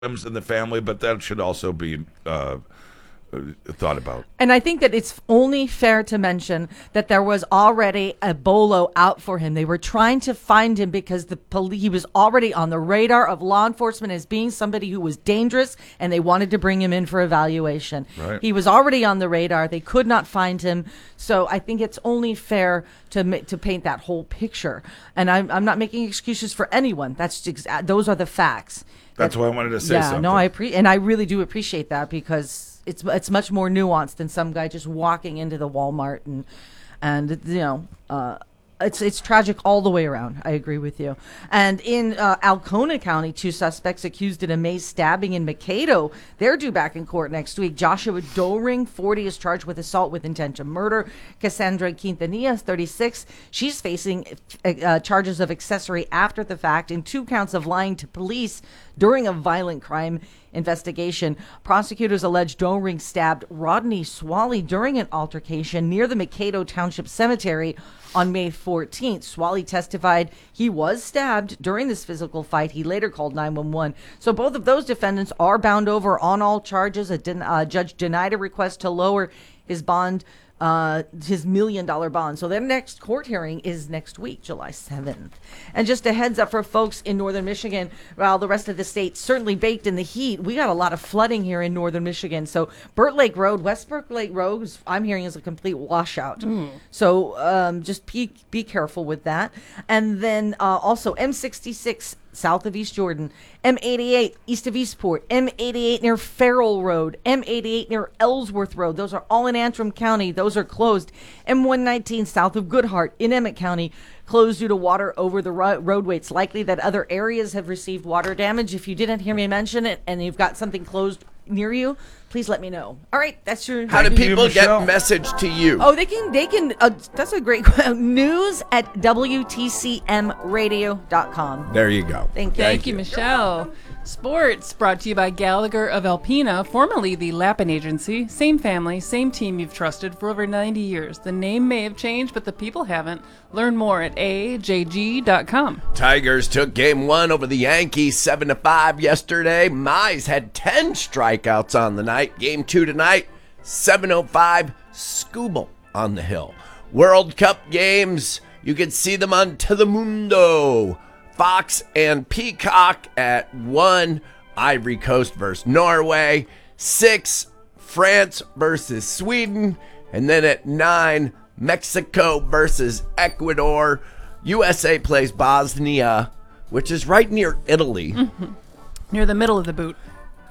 problems in the family, but that should also be thought about. And I think that it's only fair to mention that there was already a bolo out for him. They were trying to find him because he was already on the radar of law enforcement as being somebody who was dangerous, and they wanted to bring him in for evaluation. Right. He was already on the radar. They could not find him. So I think it's only fair to paint that whole picture. And I'm not making excuses for anyone. Those are the facts. That's why I wanted to say something. No, I really do appreciate that, because it's much more nuanced than some guy just walking into the Walmart and it's tragic all the way around. I agree with you. And in Alcona County, 2 suspects accused in a maze stabbing in Mankato, they're due back in court next week. Joshua Doring, 40, is charged with assault with intent to murder. Cassandra Quintanilla, 36, she's facing charges of accessory after the fact and 2 counts of lying to police during a violent crime investigation. Prosecutors allege Doring stabbed Rodney Swally during an altercation near the Mankato Township Cemetery on May 14th. Swally testified he was stabbed during this physical fight. He later called 911. So both of those defendants are bound over on all charges. A judge denied a request to lower his bond, his $1 million bond. So their next court hearing is next week, July 7th. And just a heads up for folks in northern Michigan, while the rest of the state certainly baked in the heat, we got a lot of flooding here in northern Michigan. So Burt Lake Road, West Burt Lake Road, I'm hearing is a complete washout. So just be careful with that. And then also M66 south of East Jordan, M88 east of Eastport, M88 near Farrell Road, M88 near Ellsworth Road. Those are all in Antrim County. Those are closed. M119 south of Goodhart in Emmett County, closed due to water over the roadway. It's likely that other areas have received water damage. If you didn't hear me mention it and you've got something closed near you, please let me know. All right, that's your... How do people get message to you? Oh, they can that's a great news at WTCMradio.com. There you go. Thank you, Michelle. Sports brought to you by Gallagher of Alpena, formerly the Lappin Agency. Same family, same team you've trusted for over 90 years. The name may have changed, but the people haven't. Learn more at AJG.com. Tigers took game 1 over the Yankees 7-5 yesterday. Mize had 10 strikeouts on the night. Game 2 tonight, 7:05, Skubal on the hill. World Cup games, you can see them on Telemundo. Fox and Peacock at 1, Ivory Coast versus Norway. 6, France versus Sweden. And then at 9, Mexico versus Ecuador. USA plays Bosnia, which is right near Italy. Mm-hmm. Near the middle of the boot.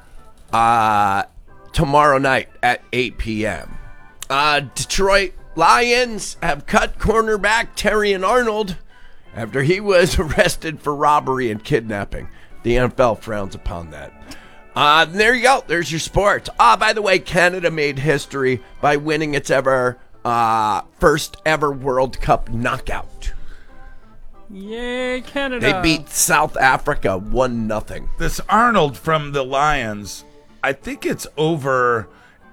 Tomorrow night at 8 p.m. Detroit Lions have cut cornerback Terrion Arnold after he was arrested for robbery and kidnapping. The NFL frowns upon that. There you go. There's your sports. By the way, Canada made history by winning its first ever World Cup knockout. Yay, Canada. They beat South Africa 1-0. This Arnold from the Lions, I think it's over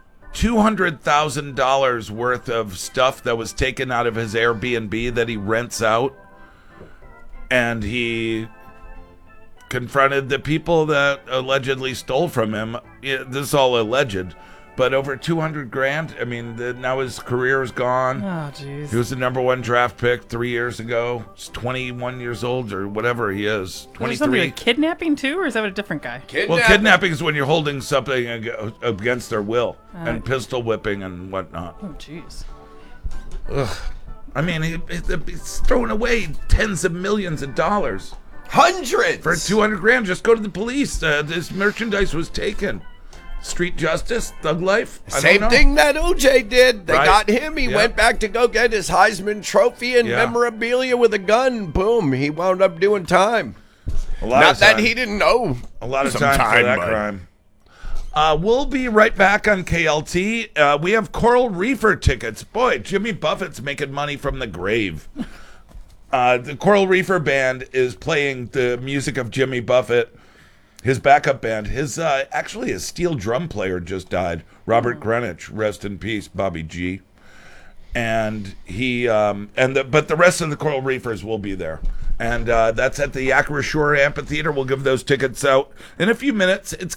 $200,000 worth of stuff that was taken out of his Airbnb that he rents out. And he confronted the people that allegedly stole from him. This is all alleged, but over $200,000. I mean, now his career is gone. Oh, jeez. He was the number 1 draft pick 3 years ago. He's 21 years old or whatever he is. 23. Is something like kidnapping too, or is that a different guy? Well, kidnapping is when you're holding something against their will, and pistol whipping and whatnot. Oh, jeez. Ugh. I mean, he's throwing away tens of millions of dollars. Hundreds! For $200,000, just go to the police. This merchandise was taken. Street justice, thug life. Same thing that OJ did. They Right. got him. He went back to go get his Heisman Trophy and memorabilia with a gun. Boom. He wound up doing time. Not that he didn't know. A lot of time for that crime. We'll be right back on KLT. We have Coral Reefer tickets. Boy, Jimmy Buffett's making money from the grave. The Coral Reefer Band is playing the music of Jimmy Buffett. His backup band. His steel drum player just died. Robert Greenwich, rest in peace, Bobby G. And he but the rest of the Coral Reefers will be there. And that's at the Yakima Shore Amphitheater. We'll give those tickets out in a few minutes. It's